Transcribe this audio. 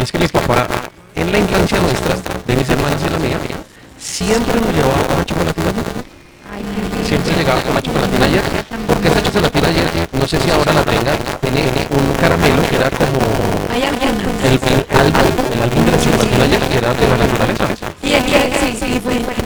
es que mi papá, en la infancia nuestra, de mis hermanas y la mía, siempre nos llevaba una chocolatina ayer. Ay, qué Siempre rico. llegaba con la chocolatina ayer, Allá también porque esa venden. chocolatina ayer, no sé si ahora la tenga, tiene un caramelo que era como Hay algunas. el álbum de la Sí, chocolatina sí. ayer, que era de la naturaleza. Y aquí, sí, sí, fue